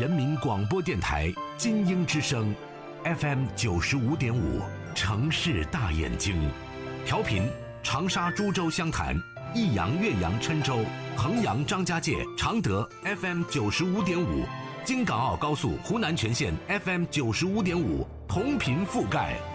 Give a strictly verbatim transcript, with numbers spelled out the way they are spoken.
人民广播电台金鹰之声 F M 九十五点五，城市大眼睛，调频长沙、株洲、湘潭、益阳、岳阳、郴州、衡阳、张家界、常德 F M 九十五点五，京港澳高速湖南全线 F M 九十五点五，同频覆盖。